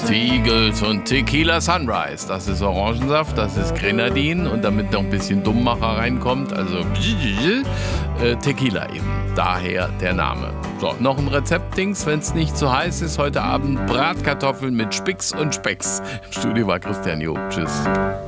Eagles und Tequila Sunrise. Das ist Orangensaft, das ist Grenadin und damit noch ein bisschen Dummmacher reinkommt, also Tequila eben. Daher der Name. So, noch ein Rezeptdings, wenn es nicht zu heiß ist. Heute Abend Bratkartoffeln mit Spicks und Specks. Im Studio war Christian Job. Tschüss.